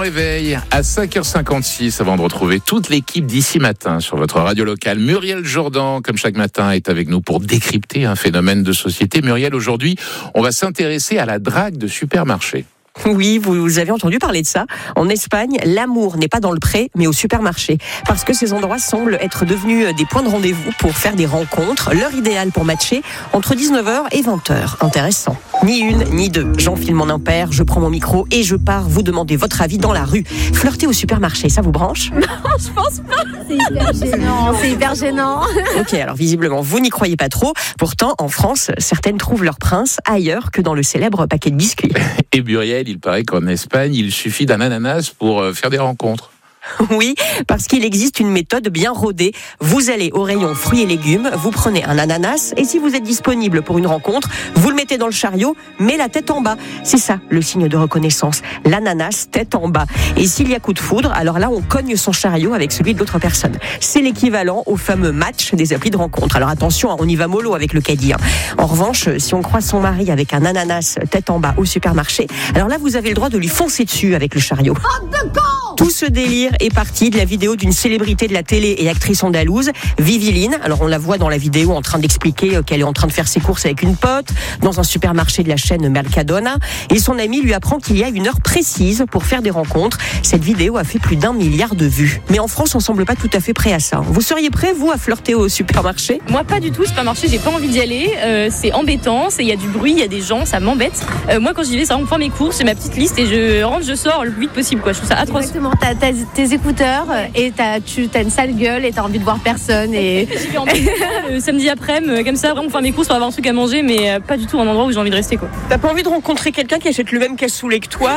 réveil à 5h56 avant de retrouver toute l'équipe d'ici matin sur votre radio locale. Muriel Jourdan, comme chaque matin, est avec nous pour décrypter un phénomène de société. Muriel, aujourd'hui, on va s'intéresser à la drague de supermarché. Oui, vous avez entendu parler de ça. En Espagne, l'amour n'est pas dans le pré, mais au supermarché. Parce que ces endroits semblent être devenus des points de rendez-vous pour faire des rencontres. L'heure idéale pour matcher, entre 19h et 20h. Intéressant. Ni une, ni deux. J'enfile mon impair, je prends mon micro et je pars vous demander votre avis dans la rue. Flirter au supermarché, ça vous branche ? Non, je pense pas. C'est hyper gênant. Ok, alors visiblement, vous n'y croyez pas trop. Pourtant, en France, certaines trouvent leur prince ailleurs que dans le célèbre paquet de biscuits. Et Muriel, il paraît qu'en Espagne, il suffit d'un ananas pour faire des rencontres. Oui, parce qu'il existe une méthode bien rodée. Vous allez au rayon fruits et légumes, vous prenez un ananas et si vous êtes disponible pour une rencontre, vous le mettez dans le chariot, mais la tête en bas. C'est ça, le signe de reconnaissance. L'ananas, tête en bas. Et s'il y a coup de foudre, alors là, on cogne son chariot avec celui de l'autre personne. C'est l'équivalent au fameux match des applis de rencontre. Alors attention, on y va mollo avec le caddie. En revanche, si on croise son mari avec un ananas tête en bas au supermarché, alors là, vous avez le droit de lui foncer dessus avec le chariot. Tout ce délire est parti de la vidéo d'une célébrité de la télé et actrice andalouse, Viviline. Alors on la voit dans la vidéo en train d'expliquer qu'elle est en train de faire ses courses avec une pote dans un supermarché de la chaîne Mercadona et son ami lui apprend qu'il y a une heure précise pour faire des rencontres. Cette vidéo a fait plus d'1 milliard de vues. Mais en France, on semble pas tout à fait prêt à ça. Vous seriez prêt, vous, à flirter au supermarché ? Moi, pas du tout. Supermarché, j'ai pas envie d'y aller. C'est embêtant. Il y a du bruit, il y a des gens, ça m'embête. Moi, quand j'y vais, c'est vraiment pour mes courses, j'ai ma petite liste et je rentre, je sors le plus vite possible. Je trouve ça atroce. Exactement. T'as tes écouteurs et t'as une sale gueule et t'as envie de voir personne. Et J'ai envie de samedi après-midi, comme ça, vraiment pour faire mes courses, pour avoir un truc à manger, mais pas du tout un endroit où j'ai envie de rester. T'as pas envie de rencontrer quelqu'un qui achète le même cassoulet que toi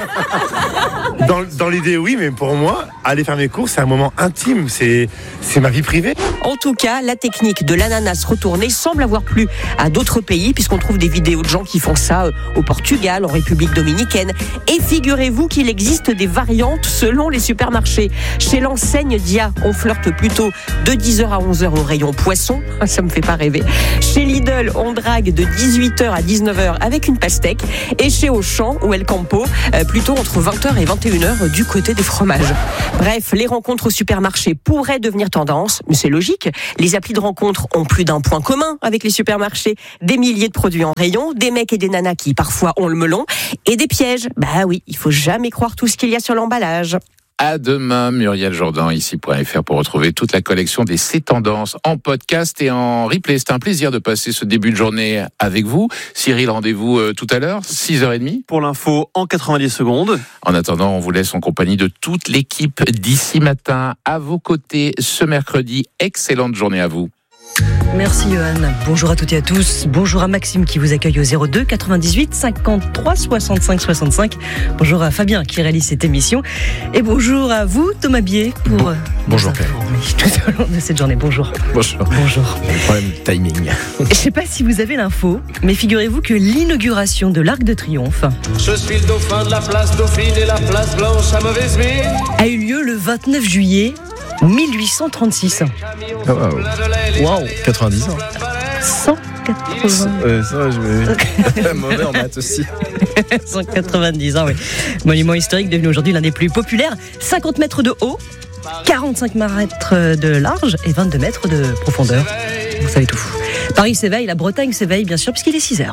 Dans l'idée, oui, mais pour moi, aller faire mes courses, c'est un moment intime, c'est ma vie privée. En tout cas, la technique de l'ananas retourné semble avoir plu à d'autres pays, puisqu'on trouve des vidéos de gens qui font ça au Portugal, en République dominicaine. Et figurez-vous qu'il existe des variantes selon les supermarchés. Chez l'enseigne Dia, on flirte plutôt de 10h à 11h au rayon poisson. Ça me fait pas rêver. Chez Lidl, on drague de 18h à 19h avec une pastèque. Et chez Auchan ou El Campo, plutôt entre 20h et 21h du côté des fromages. Bref, les rencontres au supermarché pourraient devenir tendance, mais c'est logique. Les applis de rencontres ont plus d'un point commun avec les supermarchés. Des milliers de produits en rayon, des mecs et des nanas qui parfois ont le melon, et des pièges. Bah oui, il faut jamais croire tout ce qu'il y a sur l'emballage. À demain, Muriel Jourdan, ici.fr pour retrouver toute la collection des C'est Tendances en podcast et en replay. C'est un plaisir de passer ce début de journée avec vous. Cyril, rendez-vous tout à l'heure, 6h30. Pour l'info, en 90 secondes. En attendant, on vous laisse en compagnie de toute l'équipe d'ici matin à vos côtés ce mercredi. Excellente journée à vous. Merci Johan. Bonjour à toutes et à tous. Bonjour à Maxime qui vous accueille au 02 98 53 65 65. Bonjour à Fabien qui réalise cette émission. Et bonjour à vous Thomas Bier pour bonjour tout au long de cette journée. Bonjour. Bonjour. Bonjour. Problème de timing. Je ne sais pas si vous avez l'info, mais figurez-vous que l'inauguration de l'Arc de Triomphe Je suis le dauphin de la place Dauphine et la place Blanche à mauvaise mine. a eu lieu le 29 juillet 1836. Oh, wow. 90 ans. 180. Ça, je vais... Mauvais en maths aussi. 190 ans, oui. Monument historique devenu aujourd'hui l'un des plus populaires. 50 mètres de haut, 45 mètres de large et 22 mètres de profondeur. Vous savez tout. Paris s'éveille, la Bretagne s'éveille, bien sûr, puisqu'il est 6h.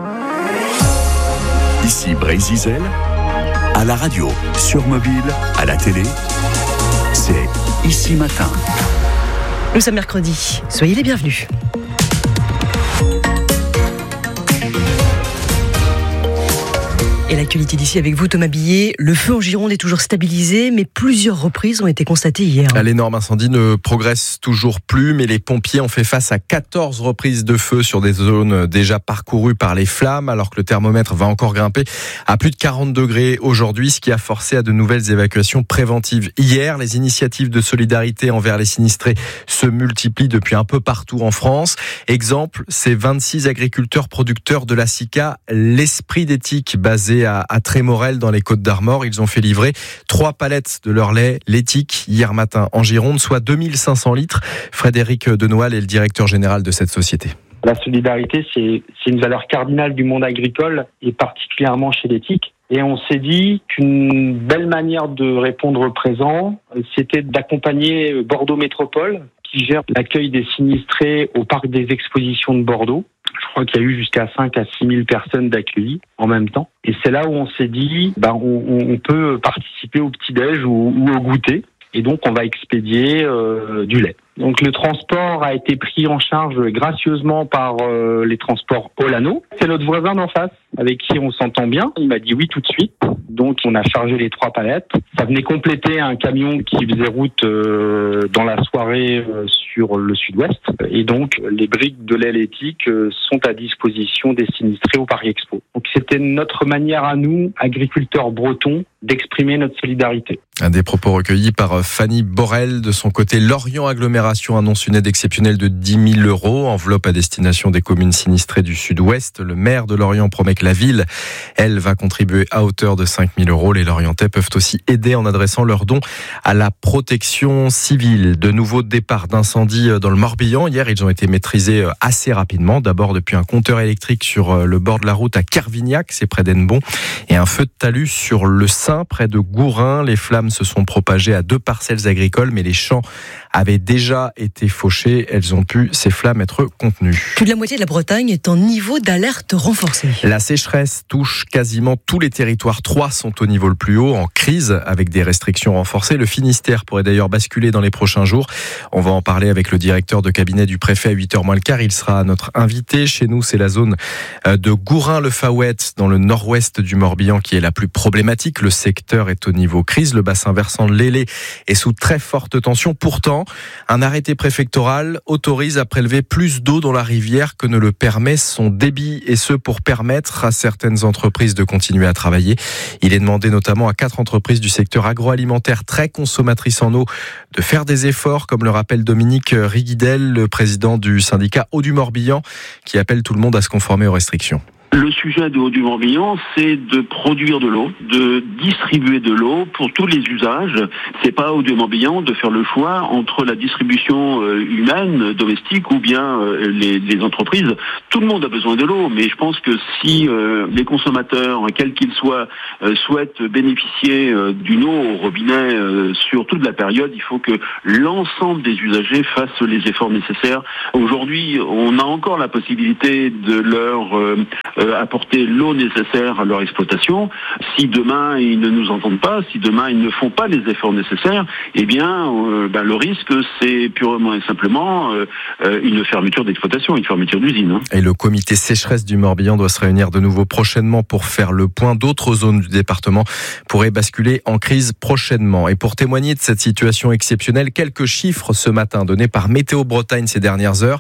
Ici Brésil, à la radio, sur mobile, à la télé, c'est Ici Matin. Nous sommes mercredi, soyez les bienvenus. Et l'actualité d'ici avec vous, Thomas Billet. Le feu en Gironde est toujours stabilisé, mais plusieurs reprises ont été constatées hier. L'énorme incendie ne progresse toujours plus, mais les pompiers ont fait face à 14 reprises de feu sur des zones déjà parcourues par les flammes, alors que le thermomètre va encore grimper à plus de 40 degrés aujourd'hui, ce qui a forcé à de nouvelles évacuations préventives. Hier, les initiatives de solidarité envers les sinistrés se multiplient depuis un peu partout en France. Exemple, ces 26 agriculteurs producteurs de la SICA, l'Esprit d'éthique, basé à Trémorel dans les Côtes-d'Armor. Ils ont fait livrer 3 palettes de leur lait l'éthique hier matin en Gironde, soit 2500 litres. Frédéric Denoël est le directeur général de cette société. La solidarité, c'est une valeur cardinale du monde agricole et particulièrement chez l'éthique. Et on s'est dit qu'une belle manière de répondre présent, c'était d'accompagner Bordeaux Métropole, qui gère l'accueil des sinistrés au parc des expositions de Bordeaux. Je crois qu'il y a eu jusqu'à 5 à 6 000 personnes d'accueillis en même temps. Et c'est là où on s'est dit, on peut participer au petit-déj ou au goûter. Et donc, on va expédier du lait. Donc, le transport a été pris en charge gracieusement par les transports Olano. C'est notre voisin d'en face, avec qui on s'entend bien. Il m'a dit oui tout de suite. Donc, on a chargé les 3 palettes. Ça venait compléter un camion qui faisait route dans la soirée sur le sud-ouest. Et donc, les briques de lait laitique sont à disposition des sinistrés au Paris Expo. Donc, c'était notre manière à nous, agriculteurs bretons, d'exprimer notre solidarité. Un des propos recueillis par Fanny Borel. De son côté, Lorient Agglomération annonce une aide exceptionnelle de 10 000 €, enveloppe à destination des communes sinistrées du sud-ouest. Le maire de Lorient promet que la ville, elle, va contribuer à hauteur de 5 000 €. Les Lorientais peuvent aussi aider en adressant leurs dons à la protection civile. De nouveaux départs d'incendie dans le Morbihan. Hier, ils ont été maîtrisés assez rapidement. D'abord depuis un compteur électrique sur le bord de la route à Carvignac, c'est près d'Hennebon, et un feu de talus sur le Saint, près de Gourin. Les flammes se sont propagées à 2 parcelles agricoles, mais les champs avaient déjà été fauchés. Elles ont pu, ces flammes, être contenues. Plus de la moitié de la Bretagne est en niveau d'alerte renforcé. La sécheresse touche quasiment tous les territoires. 3 sont au niveau le plus haut, en crise, avec des restrictions renforcées. Le Finistère pourrait d'ailleurs basculer dans les prochains jours. On va en parler avec le directeur de cabinet du préfet à 8h moins le quart. Il sera notre invité. Chez nous, c'est la zone de Gourin-le-Faouët, dans le nord-ouest du Morbihan, qui est la plus problématique. Le secteur est au niveau crise. Le bassin versant de l'Élé est sous très forte tension. Pourtant, un arrêté préfectoral autorise à prélever plus d'eau dans la rivière que ne le permet son débit, et ce pour permettre à certaines entreprises de continuer à travailler. Il est demandé notamment à 4 entreprises du secteur agroalimentaire très consommatrices en eau de faire des efforts, comme le rappelle Dominique Riguidel, le président du syndicat Eau du Morbihan, qui appelle tout le monde à se conformer aux restrictions. Le sujet de Eau du Morbihan, c'est de produire de l'eau, de distribuer de l'eau pour tous les usages. C'est pas Eau du Morbihan de faire le choix entre la distribution humaine, domestique, ou bien les entreprises. Tout le monde a besoin de l'eau, mais je pense que si les consommateurs, quels qu'ils soient, souhaitent bénéficier d'une eau au robinet sur toute la période, il faut que l'ensemble des usagers fassent les efforts nécessaires. Aujourd'hui, on a encore la possibilité de leur apporter l'eau nécessaire à leur exploitation. Si demain ils ne nous entendent pas, si demain ils ne font pas les efforts nécessaires, eh bien le risque, c'est purement et simplement une fermeture d'exploitation, une fermeture d'usine. Et le comité sécheresse du Morbihan doit se réunir de nouveau prochainement pour faire le point. D'autres zones du département pourraient basculer en crise prochainement. Et pour témoigner de cette situation exceptionnelle, quelques chiffres ce matin donnés par Météo Bretagne ces dernières heures.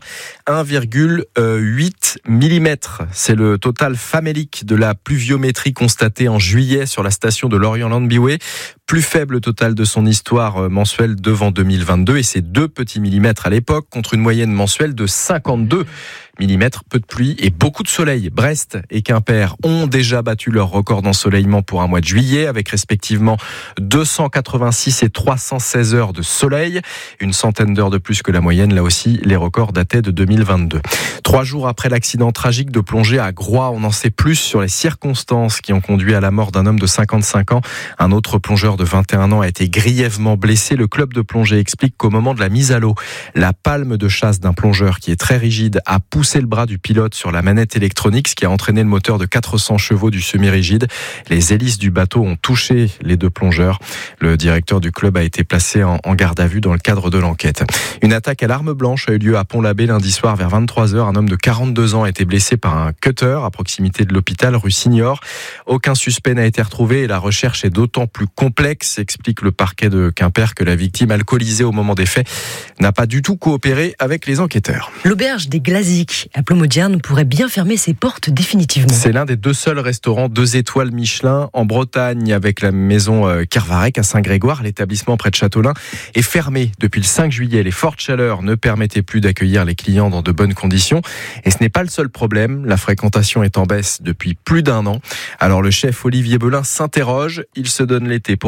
1,8 mm, c'est le total famélique de la pluviométrie constatée en juillet sur la station de Lorient-Landbiway. Plus faible total de son histoire mensuelle devant 2022, et c'est 2 petits millimètres à l'époque, contre une moyenne mensuelle de 52 mm. Peu de pluie et beaucoup de soleil. Brest et Quimper ont déjà battu leur record d'ensoleillement pour un mois de juillet, avec respectivement 286 et 316 heures de soleil. Une centaine d'heures de plus que la moyenne. Là aussi, les records dataient de 2022. 3 jours après l'accident tragique de plongée à Groix, on en sait plus sur les circonstances qui ont conduit à la mort d'un homme de 55 ans. Un autre plongeur de 21 ans a été grièvement blessé. Le club de plongée explique qu'au moment de la mise à l'eau, la palme de chasse d'un plongeur qui est très rigide a poussé le bras du pilote sur la manette électronique, ce qui a entraîné le moteur de 400 chevaux du semi-rigide. Les hélices du bateau ont touché les 2 plongeurs. Le directeur du club a été placé en garde à vue dans le cadre de l'enquête. Une attaque à l'arme blanche a eu lieu à Pont-l'Abbé lundi soir vers 23h. Un homme de 42 ans a été blessé par un cutter à proximité de l'hôpital rue Signor. Aucun suspect n'a été retrouvé et la recherche est d'autant plus complexe, explique le parquet de Quimper, que la victime, alcoolisée au moment des faits, n'a pas du tout coopéré avec les enquêteurs. L'auberge des Glaziques à Plomodierne pourrait bien fermer ses portes définitivement. C'est l'un des 2 seuls restaurants 2 étoiles Michelin en Bretagne, avec la maison Kervarec à Saint-Grégoire. L'établissement près de Châteaulin est fermé depuis le 5 juillet. Les fortes chaleurs ne permettaient plus d'accueillir les clients dans de bonnes conditions. Et ce n'est pas le seul problème. La fréquentation est en baisse depuis plus d'1 an. Alors le chef Olivier Belin s'interroge. Il se donne l'été pour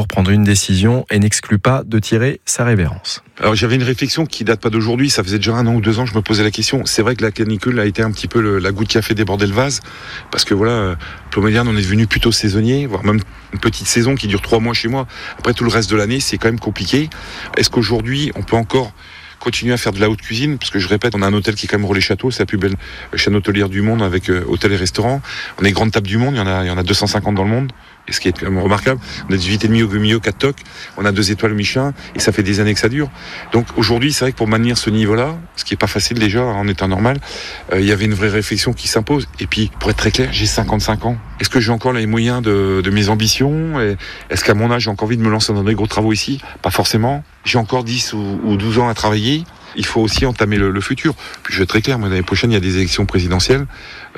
pour prendre une décision et n'exclut pas de tirer sa révérence. Alors j'avais une réflexion qui date pas d'aujourd'hui, ça faisait déjà 1 an ou 2 ans que je me posais la question. C'est vrai que la canicule a été un petit peu la goutte qui a fait déborder le vase, parce que voilà, Ploméliane, on est devenu plutôt saisonnier, voire même une petite saison qui dure 3 mois chez moi. Après tout le reste de l'année, c'est quand même compliqué. Est-ce qu'aujourd'hui, on peut encore continuer à faire de la haute cuisine, parce que je répète, on a un hôtel qui est quand même Relais Château, c'est la plus belle chaîne hôtelière du monde avec hôtel et restaurant. On est grande table du monde, il y en a 250 dans le monde, et ce qui est quand même remarquable. On a 18,5 au Gumio, 4 tocs, on a 2 étoiles au Michelin, et ça fait des années que ça dure. Donc aujourd'hui, c'est vrai que pour maintenir ce niveau-là, ce qui est pas facile déjà en état normal, il y avait une vraie réflexion qui s'impose. Et puis, pour être très clair, j'ai 55 ans. Est-ce que j'ai encore les moyens de mes ambitions? Et est-ce qu'à mon âge, j'ai encore envie de me lancer dans des gros travaux ici? Pas forcément. J'ai encore 10 ou 12 ans à travailler. Il faut aussi entamer le futur. Puis je vais être très clair, l'année prochaine, il y a des élections présidentielles.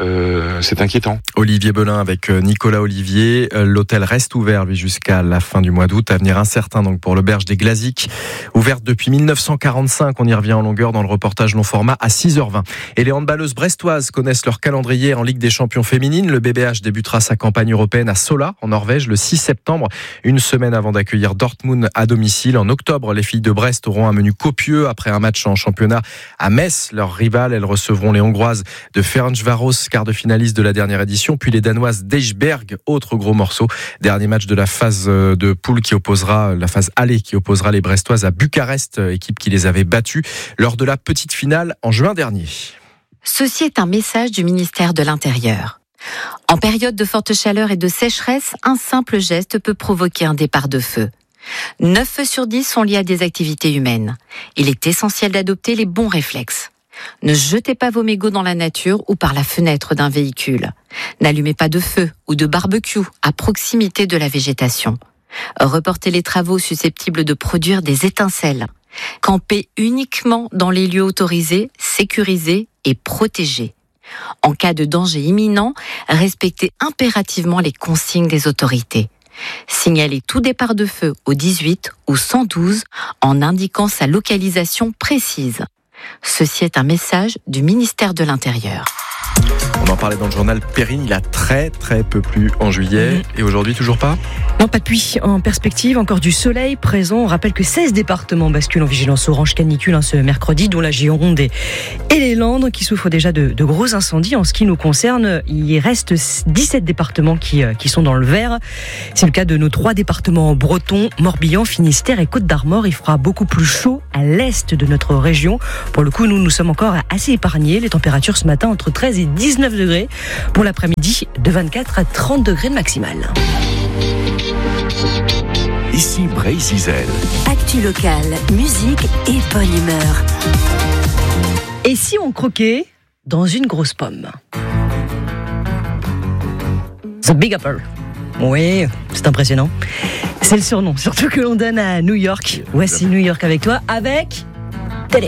C'est inquiétant. Olivier Belin avec Nicolas Olivier. L'hôtel reste ouvert, lui, jusqu'à la fin du mois d'août. Avenir incertain donc pour l'auberge des Glaziques. Ouverte depuis 1945. On y revient en longueur dans le reportage long format à 6h20. Et les handballeuses brestoises connaissent leur calendrier en Ligue des champions féminines. Le BBH débutera sa campagne européenne à Sola, en Norvège, le 6 septembre. Une semaine avant d'accueillir Dortmund à domicile. En octobre, les filles de Brest auront un menu copieux après un match en championnat à Metz. Leur rivale, elles recevront les Hongroises de Ferencváros, quart de finaliste de la dernière édition, puis les Danoises d'Eichberg, autre gros morceau. Dernier match de la phase de poule la phase aller qui opposera les Brestoises à Bucarest, équipe qui les avait battues lors de la petite finale en juin dernier. Ceci est un message du ministère de l'Intérieur. En période de forte chaleur et de sécheresse, un simple geste peut provoquer un départ de feu. 9 feux sur 10 sont liés à des activités humaines. Il est essentiel d'adopter les bons réflexes. Ne jetez pas vos mégots dans la nature ou par la fenêtre d'un véhicule. N'allumez pas de feu ou de barbecue à proximité de la végétation. Reportez les travaux susceptibles de produire des étincelles. Campez uniquement dans les lieux autorisés, sécurisés et protégés. En cas de danger imminent, respectez impérativement les consignes des autorités. Signalez tout départ de feu au 18 ou 112 en indiquant sa localisation précise. Ceci est un message du ministère de l'Intérieur. On en parlait dans le journal, Perrine, il a très peu plu en juillet. Et aujourd'hui, toujours pas ? Non, pas de pluie en perspective, encore du soleil présent. On rappelle que 16 départements basculent en vigilance orange canicule ce mercredi, dont la Gironde et les Landes, qui souffrent déjà de gros incendies. En ce qui nous concerne, il reste 17 départements qui sont dans le vert. C'est le cas de nos 3 départements bretons, Morbihan, Finistère et Côte-d'Armor. Il fera beaucoup plus chaud à l'est de notre région. Pour le coup, nous sommes encore assez épargnés. Les températures ce matin entre 13 et 19 degrés. Pour l'après-midi, de 24 à 30 degrés de maximal. Ici Bray-Zizel. Actu locale, musique et bonne humeur. Et si on croquait dans une grosse pomme? The Big Apple. Oui, c'est impressionnant. C'est le surnom, surtout que l'on donne à New York. Voici New York avec toi, avec